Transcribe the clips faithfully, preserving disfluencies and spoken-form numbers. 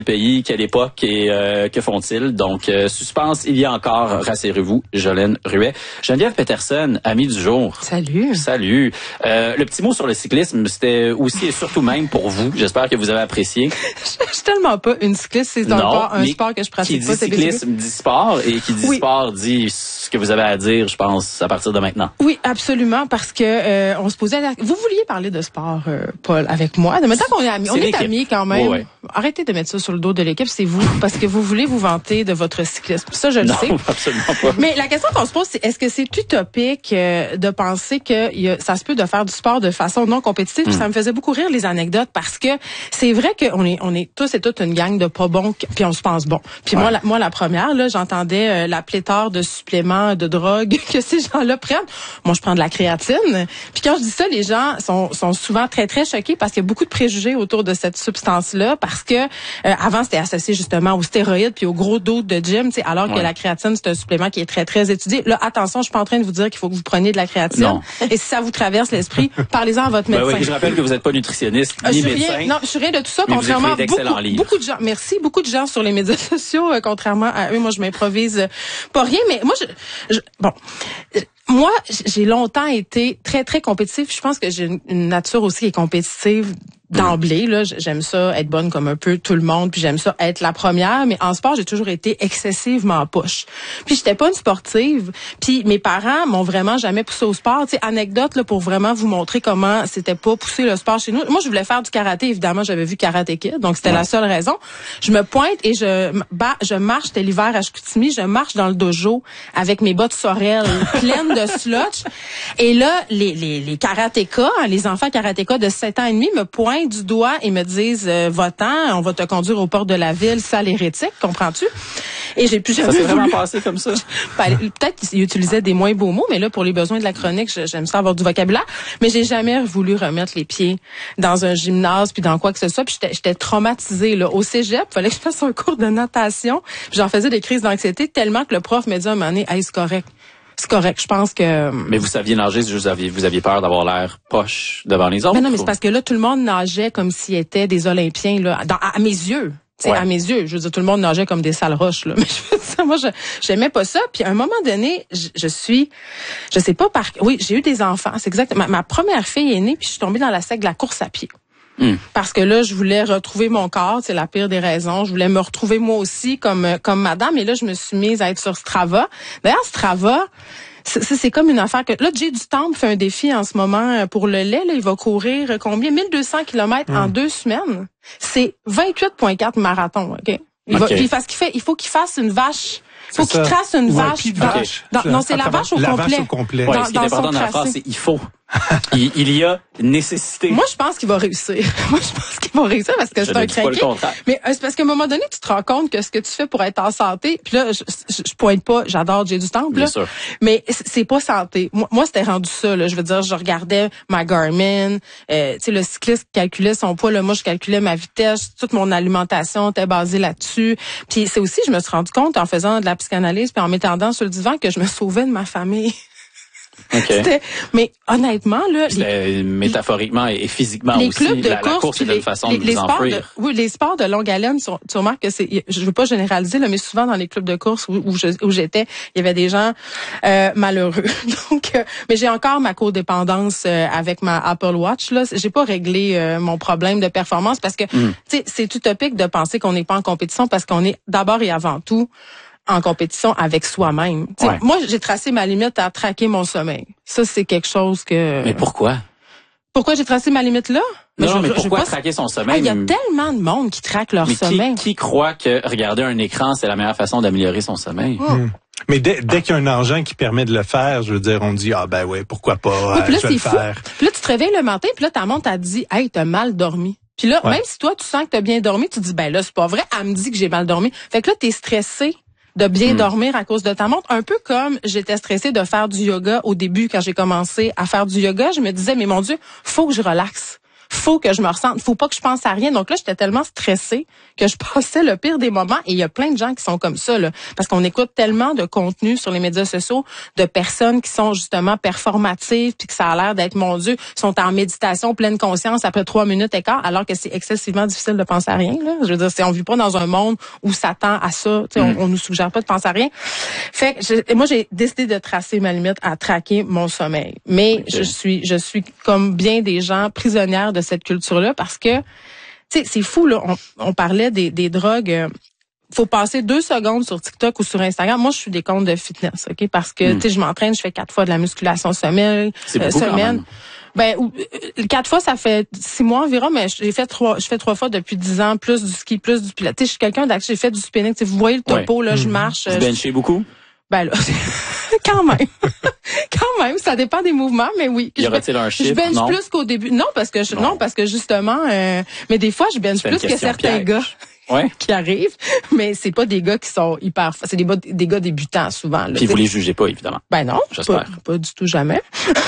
pays, quelle époque et euh, que font-ils? Donc, euh, suspense, il y a encore, rassurez-vous, Jolene Ruet. Geneviève Peterson, amie du jour. Salut. Salut. Euh, le petit mot sur le cyclisme, c'était aussi et surtout même pour vous. J'espère que vous avez apprécié. Je suis tellement pas une cycliste, c'est encore un sport que je pratique qui pas. Qui dit cyclisme dit sport et qui dit oui. sport dit ce que vous avez à dire, je pense, à partir de maintenant. Oui, absolument, parce que euh, on se posait... La... Vous vouliez parler de sport, euh, Paul, avec moi. De maintenant qu'on est amis, on est amis quand même. Oh, ouais. Arrêtez de mettre ça sur le dos de l'équipe, c'est vous, parce que vous voulez vous vanter de votre cyclisme. Ça, je le non, sais. Non, absolument pas. Mais la question qu'on se pose, c'est est-ce que c'est utopique euh, de penser que y a, ça se peut de faire du sport de façon non compétitive? Mm. Ça me faisait beaucoup rire les anecdotes, parce que c'est vrai qu'on est, on est tous et toutes une gang de pas bons, puis on se pense bon. Puis ouais. moi, la, moi, la première, là, j'entendais euh, la pléthore de suppléments, de drogues que ces gens-là prennent. Moi, je prends de la créatine. Puis quand je dis ça, les gens sont, sont souvent très, très choqués parce qu'il y a beaucoup de préjugés autour de cette substance-là, parce que euh, avant, c'était associé justement aux stéroïdes puis aux gros doses de gym, tu sais, alors ouais. que la créatine, c'est un supplément qui est très, très étudié. Là, attention, je suis pas en train de vous dire qu'il faut que vous preniez de la créatine. Non. Et si ça vous traverse l'esprit, parlez-en à votre médecin. Ben oui, je rappelle que vous n'êtes pas nutritionniste ni je médecin. Rien, non, je suis rien de tout ça, contrairement à beaucoup, beaucoup de gens. Merci, beaucoup de gens sur les médias sociaux, euh, contrairement à eux. Moi, je m'improvise euh, pas rien, mais moi, je, je bon... Moi, j'ai longtemps été très, très compétitive. Je pense que j'ai une nature aussi qui est compétitive d'emblée. Là, j'aime ça être bonne comme un peu tout le monde, puis j'aime ça être la première. Mais en sport, j'ai toujours été excessivement push. Puis j'étais pas une sportive. Puis mes parents m'ont vraiment jamais poussé au sport. Tu sais, anecdote là pour vraiment vous montrer comment c'était pas pousser le sport chez nous. Moi, je voulais faire du karaté. Évidemment, j'avais vu Karate Kid, donc c'était ouais. la seule raison. Je me pointe et je bah, je marche. C'était l'hiver à Chicoutimi. Je marche dans le dojo avec mes bottes Sorel pleines de slotch. Et là, les les les karatékas, les enfants karatékas de sept ans et demi me pointent du doigt et me disent euh, va-t'en, on va te conduire aux portes de la ville, sale hérétique, comprends-tu? Et j'ai plus jamais Ça s'est voulu... vraiment passé comme ça? Peut-être qu'ils utilisaient des moins beaux mots, mais là, pour les besoins de la chronique, j'aime ça avoir du vocabulaire. Mais j'ai jamais voulu remettre les pieds dans un gymnase puis dans quoi que ce soit. Puis j'étais, j'étais traumatisée. Là. Au cégep, il fallait que je fasse un cours de natation. Puis j'en faisais des crises d'anxiété tellement que le prof m'a dit à un moment donné, hey, c'est correct. C'est correct, je pense que... Mais vous saviez nager, vous aviez, vous aviez peur d'avoir l'air poche devant les autres? Mais non, mais c'est parce que là, tout le monde nageait comme s'ils étaient des Olympiens, là, dans, à, à mes yeux. Ouais. À mes yeux, je veux dire, tout le monde nageait comme des sales roches, là. Mais je veux dire, moi, je, j'aimais pas ça. Puis à un moment donné, je, je suis, je sais pas par... Oui, j'ai eu des enfants, c'est exact. Ma, ma première fille est née, puis je suis tombée dans la secte de la course à pied. Mm. Parce que là, je voulais retrouver mon corps, c'est la pire des raisons. Je voulais me retrouver moi aussi comme comme madame. Et là, je me suis mise à être sur Strava. D'ailleurs, Strava, c'est, c'est comme une affaire que... Là, Jay du Temple fait un défi en ce moment pour le lait. Là, il va courir combien? mille deux cents kilomètres mm. en deux semaines. C'est vingt-huit virgule quatre marathons, OK? Il va, okay. Puis parce qu'il fait, il faut qu'il fasse une vache... Il faut qu'il trace une ouais, vache. vache. Dans, non, c'est la vache au la complet. Vache au complet. Ouais, dans, ce qui est important dans la phrase, c'est il faut. il, il y a nécessité. Moi, je pense qu'il va réussir. Moi, je pense qu'il va réussir parce que je c'est un craqué. Mais euh, c'est parce qu'à un moment donné, tu te rends compte que ce que tu fais pour être en santé, puis là, je, je, je pointe pas, j'adore Jay du Temple, là, mais c'est pas santé. Moi, moi c'était rendu ça. Là. Je veux dire, je regardais ma Garmin, euh, tu sais, le cycliste calculait son poids, là, moi, je calculais ma vitesse, toute mon alimentation était basée là-dessus. Puis c'est aussi, je me suis rendu compte en faisant de la psychanalyse puis en m'étendant sur le divan que je me sauvais de ma famille. Okay. C'était, mais honnêtement là, les, métaphoriquement et physiquement les aussi, clubs de la, course, la course est les, une façon les, de les vous sports enfouir. De, oui, les sports de longue haleine, tu, tu remarques que c'est, je veux pas généraliser là, mais souvent dans les clubs de course où, où, je, où j'étais, il y avait des gens euh, malheureux. Donc, euh, mais j'ai encore ma codépendance euh, avec ma Apple Watch là. J'ai pas réglé euh, mon problème de performance parce que mm. tu sais, c'est utopique de penser qu'on n'est pas en compétition parce qu'on est d'abord et avant tout en compétition avec soi-même. Ouais. Moi, j'ai tracé ma limite à traquer mon sommeil. Ça, c'est quelque chose que... Mais pourquoi? Pourquoi j'ai tracé ma limite là? Mais non, je, mais pourquoi je traquer son sommeil? Il ah, y a tellement de monde qui traque leur mais sommeil. Qui, qui croit que regarder un écran, c'est la meilleure façon d'améliorer son sommeil? Mmh. Mais dès, dès qu'il y a un engin qui permet de le faire, je veux dire, on dit, ah ben oui, pourquoi pas, oui, puis là, je vais le fou. faire. Puis là, tu te réveilles le matin, puis là, ta montre t'a dit, hey, t'as mal dormi. Puis là, ouais. même si toi, tu sens que t'as bien dormi, tu te dis, ben là, c'est pas vrai, elle me dit que j'ai mal dormi. Fait que là, t'es stressé de bien mmh. dormir à cause de ta montre. Un peu comme j'étais stressée de faire du yoga au début quand j'ai commencé à faire du yoga. Je me disais, mais mon Dieu, faut que je relaxe. faut que je me ressente, faut pas que je pense à rien. Donc là, j'étais tellement stressée que je passais le pire des moments. Et il y a plein de gens qui sont comme ça, là, parce qu'on écoute tellement de contenu sur les médias sociaux de personnes qui sont justement performatives, puis que ça a l'air d'être, mon Dieu, sont en méditation, pleine conscience après trois minutes et quart, alors que c'est excessivement difficile de penser à rien. Là. Je veux dire, c'est, on vit pas dans un monde où ça tend à ça. Mm. On, on nous suggère pas de penser à rien. Fait que je, moi, j'ai décidé de tracer ma limite à traquer mon sommeil. Mais okay. je suis, je suis comme bien des gens prisonnière de cette culture-là parce que, tu sais, c'est fou là. On, on parlait des, des drogues. Euh, faut passer deux secondes sur TikTok ou sur Instagram. Moi, je suis des comptes de fitness, ok, parce que mm. tu sais, je m'entraîne, je fais quatre fois de la musculation semaine, c'est euh, semaine. Ben, euh, quatre fois, ça fait six mois environ, mais j'ai fait trois, je fais trois fois depuis dix ans, plus du ski, plus du pilates. Tu sais, je suis quelqu'un d'actif, j'ai fait du spinning. Tu sais, vous voyez le topo, ouais. là, mm. je marche. Vous benchez beaucoup? Ben là, quand même. Quand même, ça dépend des mouvements, mais oui. Y aurait-il un chiffre? Je bench non? plus qu'au début. Non, parce que je, non. non, parce que justement, euh, mais des fois, je bench plus que certains piège. gars. Ouais. qui arrivent, mais c'est pas des gars qui sont hyper, c'est des, des gars débutants souvent. Là, puis vous les jugez pas, évidemment. Ben non, j'espère. Pas, pas du tout, jamais.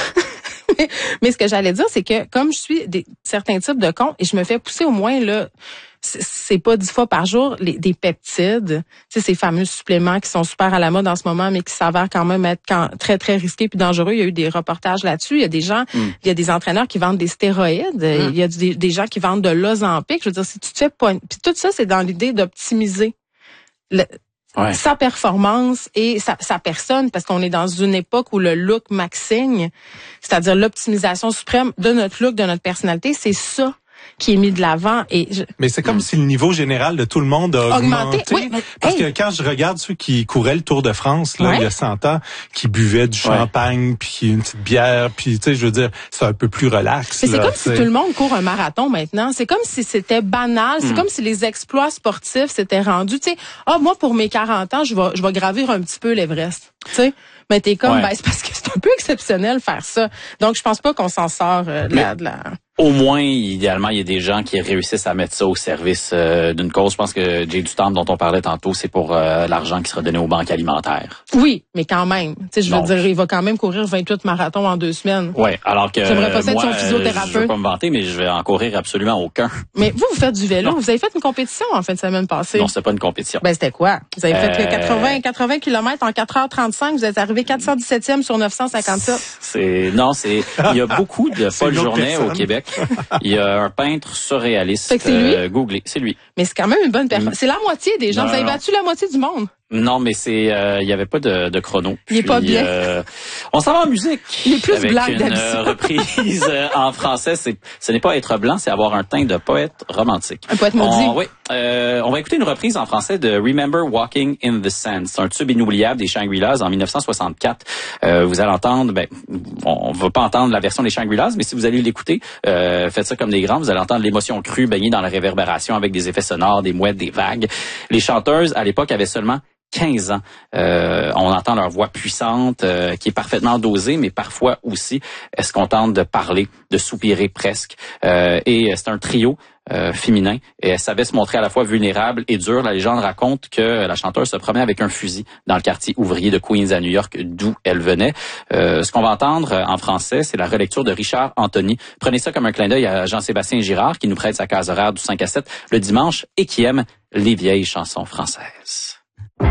mais, mais ce que j'allais dire, c'est que comme je suis des certains types de comptes et je me fais pousser au moins là, c'est pas dix fois par jour les, des peptides, tu sais, ces fameux suppléments qui sont super à la mode en ce moment, mais qui s'avèrent quand même être quand, très très risqués puis dangereux. Il y a eu des reportages là-dessus. Il y a des gens, mm. il y a des entraîneurs qui vendent des stéroïdes. Mm. Il y a des, des gens qui vendent de l'Ozempic. Je veux dire, si tu te fais pas, puis tout ça, c'est dans l'idée d'optimiser le, ouais. sa performance et sa, sa personne, parce qu'on est dans une époque où le look maxing, c'est-à-dire l'optimisation suprême de notre look, de notre personnalité, c'est ça qui est mis de l'avant. Et je... Mais c'est comme mmh. si le niveau général de tout le monde a augmenté. augmenté. Oui, mais, parce hey. que quand je regarde ceux qui couraient le Tour de France, là, ouais. il y a cent ans, qui buvaient du ouais. champagne, puis une petite bière, puis tu sais, je veux dire, c'est un peu plus relax. Mais c'est là, comme t'sais. si tout le monde court un marathon maintenant. C'est comme si c'était banal. C'est mmh. comme si les exploits sportifs s'étaient rendus. Tu sais, ah, moi, pour mes quarante ans, je vais, je vais gravir un petit peu l'Everest. Tu sais? Mais t'es comme, ouais. ben, c'est parce que c'est un peu exceptionnel faire ça. Donc, je pense pas qu'on s'en sort euh, de, la, de la... Au moins, idéalement, il y a des gens qui réussissent à mettre ça au service euh, d'une cause. Je pense que Jay du Temple, dont on parlait tantôt, c'est pour euh, l'argent qui sera donné aux banques alimentaires. Oui, mais quand même. Tu sais, je veux Donc, dire, il va quand même courir vingt-huit marathons en deux semaines. Oui, alors que j'aimerais pas moi, être son physiothérapeute. Je veux pas me vanter, mais je vais en courir absolument aucun. Mais vous, vous faites du vélo. Non. Vous avez fait une compétition en fin de semaine passée. Non, c'était pas une compétition. Ben, c'était quoi? Vous avez fait euh... quatre-vingts kilomètres en quatre heures trente-cinq. Vous êtes arrivé quatre cent dix-septième sur neuf cent cinquante-sept. C'est, non, c'est, il y a beaucoup de Paul Journet au Québec. Il y a un peintre surréaliste. Fait que c'est lui? Euh, googlez, c'est lui. Mais c'est quand même une bonne performance. C'est la moitié des gens. Non, Vous avez non. battu la moitié du monde. Non, mais c'est, euh, il y avait pas de, de chrono. Il est Puis, pas bien. Euh, on s'en va en musique. Il est plus avec blanc une d'habitude. reprise en français. C'est, ce n'est pas être blanc, c'est avoir un teint de poète romantique. Un poète maudit. On, oui, euh, on va écouter une reprise en français de Remember Walking in the Sand. C'est un tube inoubliable des Shangri-Las en dix-neuf cent soixante-quatre. Euh, vous allez entendre, ben, on va pas entendre la version des Shangri-Las, mais si vous allez l'écouter, euh, faites ça comme des grands, vous allez entendre l'émotion crue baignée dans la réverbération avec des effets sonores, des mouettes, des vagues. Les chanteuses à l'époque avaient seulement quinze ans. Euh, on entend leur voix puissante, euh, qui est parfaitement dosée, mais parfois aussi, est-ce qu'on tente de parler, de soupirer presque. Euh, et c'est un trio euh, féminin, et elle savait se montrer à la fois vulnérable et dure. La légende raconte que la chanteuse se promenait avec un fusil dans le quartier ouvrier de Queens à New York, d'où elle venait. Euh, ce qu'on va entendre en français, c'est la relecture de Richard Anthony. Prenez ça comme un clin d'œil à Jean-Sébastien Girard, qui nous prête sa case horaire du cinq à sept le dimanche et qui aime les vieilles chansons françaises.